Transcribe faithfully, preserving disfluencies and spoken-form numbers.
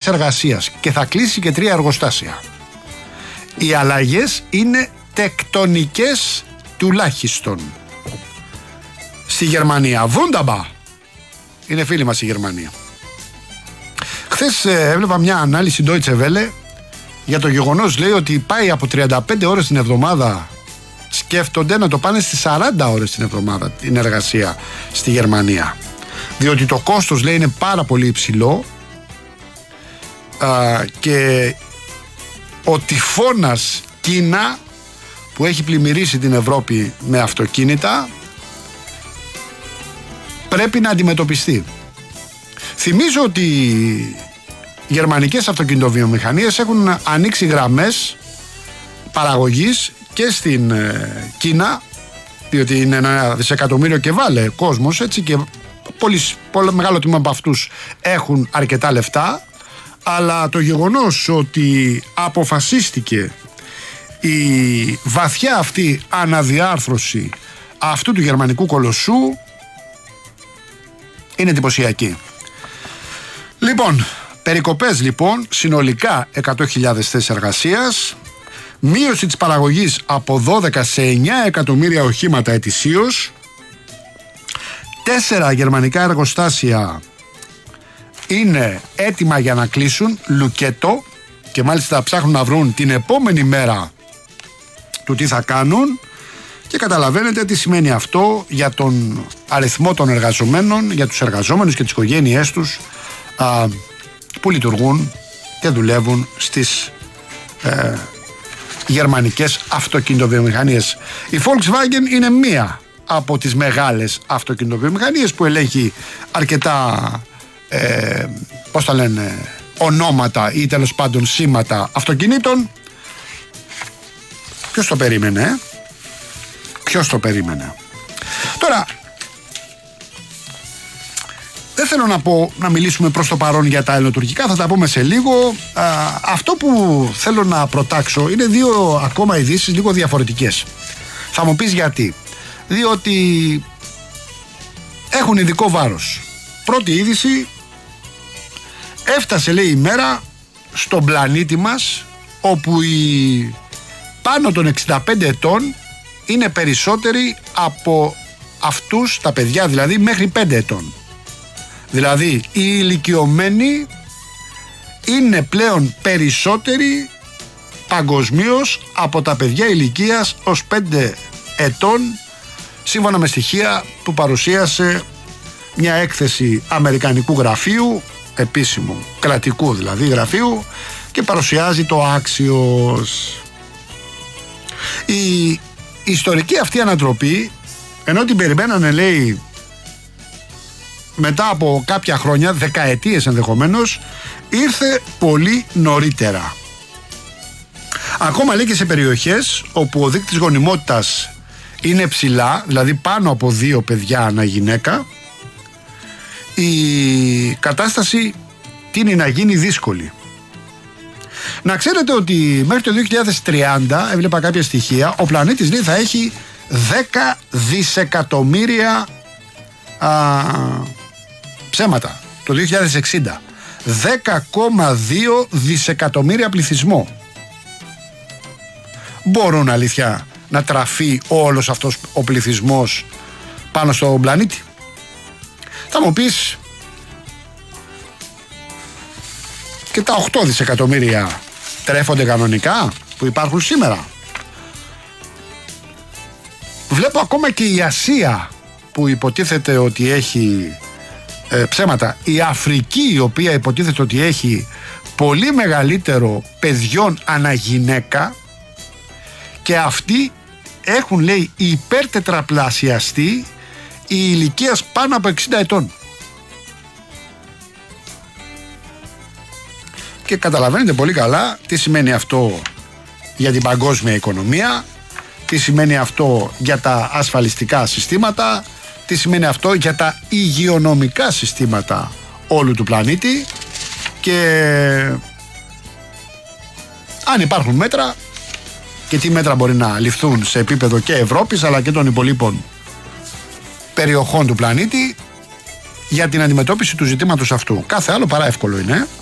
εργασίας και θα κλείσει και τρία εργοστάσια. Οι αλλαγές είναι τεκτονικές τουλάχιστον. Στη Γερμανία, Wunderbar, είναι φίλοι μας η Γερμανία. Χθες ε, έβλεπα μια ανάλυση Deutsche Welle για το γεγονός, λέει, ότι πάει από τριάντα πέντε ώρες την εβδομάδα, σκέφτονται να το πάνε στις σαράντα ώρες την εβδομάδα την εργασία στη Γερμανία, διότι το κόστος, λέει, είναι πάρα πολύ υψηλό α, και ο τυφώνας Κίνα που έχει πλημμυρίσει την Ευρώπη με αυτοκίνητα πρέπει να αντιμετωπιστεί. Θυμίζω ότι οι γερμανικές αυτοκινητοβιομηχανίες έχουν ανοίξει γραμμές παραγωγής και στην ε, Κίνα, διότι είναι ένα δισεκατομμύριο και βάλε κόσμος, έτσι, και πολύ, πολύ μεγάλο τμήμα από αυτούς έχουν αρκετά λεφτά, αλλά το γεγονός ότι αποφασίστηκε η βαθιά αυτή αναδιάρθρωση αυτού του γερμανικού κολοσσού είναι εντυπωσιακή. Λοιπόν, περικοπές λοιπόν, συνολικά εκατό χιλιάδες θέσεις εργασίας, μείωση της παραγωγής από δώδεκα σε εννιά εκατομμύρια οχήματα ετησίως, τέσσερα γερμανικά εργοστάσια είναι έτοιμα για να κλείσουν, λουκέτο, και μάλιστα ψάχνουν να βρουν την επόμενη μέρα του τι θα κάνουν, και καταλαβαίνετε τι σημαίνει αυτό για τον αριθμό των εργαζομένων, για τους εργαζόμενους και τις οικογένειές τους α, που λειτουργούν και δουλεύουν στις ε, γερμανικές αυτοκινητοβιομηχανίες. Η Volkswagen είναι μία από τις μεγάλες αυτοκινητοβιομηχανίες που ελέγχει αρκετά ε, πώς τα λένε, ονόματα ή τέλος πάντων σήματα αυτοκινήτων. Ποιος το περίμενε, ε? Ποιος το περίμενε. Τώρα, δεν θέλω να πω να μιλήσουμε προς το παρόν για τα ελληνοτουρκικά, θα τα πούμε σε λίγο. Α, αυτό που θέλω να προτάξω είναι δύο ακόμα ειδήσεις λίγο διαφορετικές. Θα μου πεις γιατί. Διότι έχουν ειδικό βάρος. Πρώτη είδηση, έφτασε, λέει, η μέρα στον πλανήτη μας όπου οι πάνω των εξήντα πέντε ετών είναι περισσότεροι από αυτούς, τα παιδιά δηλαδή μέχρι πέντε ετών. Δηλαδή οι ηλικιωμένοι είναι πλέον περισσότεροι παγκοσμίως από τα παιδιά ηλικίας ως πέντε ετών, σύμφωνα με στοιχεία που παρουσίασε μια έκθεση αμερικανικού γραφείου, επίσημου κρατικού δηλαδή γραφείου, και παρουσιάζει το Axios. Η ιστορική αυτή ανατροπή, ενώ την περιμένανε, λέει, μετά από κάποια χρόνια, δεκαετίες ενδεχομένως, ήρθε πολύ νωρίτερα. Ακόμα, λέει, και σε περιοχές όπου ο δείκτης γονιμότητας είναι ψηλά, δηλαδή πάνω από δύο παιδιά ανά γυναίκα, η κατάσταση τείνει να γίνει δύσκολη. Να ξέρετε ότι μέχρι το δύο χιλιάδες τριάντα, έβλεπα κάποια στοιχεία, ο πλανήτης, λέει, θα έχει δέκα δισεκατομμύρια α, ψέματα. Το δύο χιλιάδες εξήντα δέκα κόμμα δύο δισεκατομμύρια πληθυσμό. Μπορούν, αλήθεια, να τραφεί όλος αυτός ο πληθυσμός πάνω στον πλανήτη? Θα μου πεις, και τα οκτώ δισεκατομμύρια τρέφονται κανονικά που υπάρχουν σήμερα? Βλέπω ακόμα και η Ασία που υποτίθεται ότι έχει ε, ψέματα. Η Αφρική, η οποία υποτίθεται ότι έχει πολύ μεγαλύτερο παιδιών ανά γυναίκα, και αυτοί έχουν, λέει, υπερτετραπλασιαστεί η ηλικίας πάνω από εξήντα ετών. Και καταλαβαίνετε πολύ καλά τι σημαίνει αυτό για την παγκόσμια οικονομία, τι σημαίνει αυτό για τα ασφαλιστικά συστήματα, τι σημαίνει αυτό για τα υγειονομικά συστήματα όλου του πλανήτη, και αν υπάρχουν μέτρα, και τι μέτρα μπορεί να ληφθούν σε επίπεδο και Ευρώπης αλλά και των υπολείπων περιοχών του πλανήτη για την αντιμετώπιση του ζητήματος αυτού. Κάθε άλλο παρά εύκολο είναι.